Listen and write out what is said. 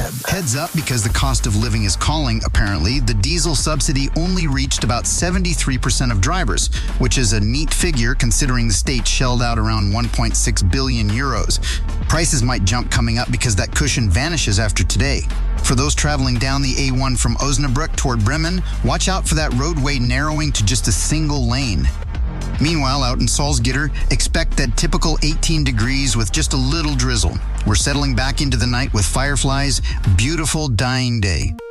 Heads up, because the cost of living is calling, apparently, the diesel subsidy only reached about 73% of drivers, which is a neat figure considering the state shelled out around 1.6 billion euros. Prices might jump coming up because that cushion vanishes after today. For those traveling down the A1 from Osnabrück toward Bremen, watch out for that roadway narrowing to just a single lane. Meanwhile, out in Salzgitter, expect that typical 18 degrees with just a little drizzle. We're settling back into the night with fireflies. Beautiful dying day.